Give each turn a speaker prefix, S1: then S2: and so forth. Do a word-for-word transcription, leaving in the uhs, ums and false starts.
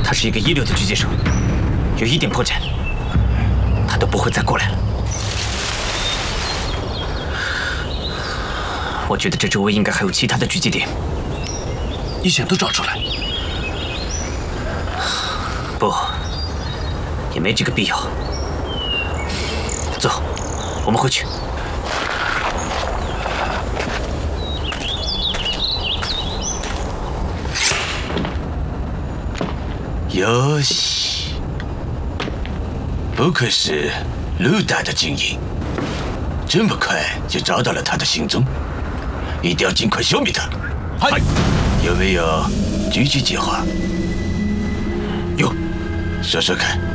S1: 他是一个一流的狙击手，有一点破绽，他都不会再过来了。我觉得这周围应该还有其他的狙击点。
S2: 你想都找出来？
S1: 不，也没这个必要。走，我们回去。
S3: 哟西，不愧是陆大的精英，这么快就找到了他的行踪，一定要尽快消灭他。
S2: 嗨，
S3: 有没有狙击计划？
S1: 有，
S3: 说说看。